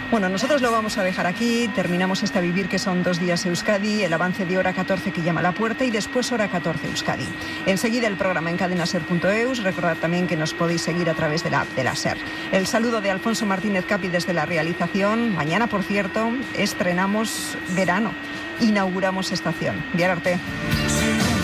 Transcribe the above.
Bueno, nosotros lo vamos a dejar aquí, terminamos este A Vivir, que son 2 días Euskadi, el avance de Hora 14 que llama a la puerta y después Hora 14 Euskadi. Enseguida el programa en cadenaser.eus, recordad también que nos podéis seguir a través de la app de la SER. El saludo de Alfonso Martínez Capi desde la realización. Mañana, por cierto, estrenamos verano, inauguramos estación. Bihar arte.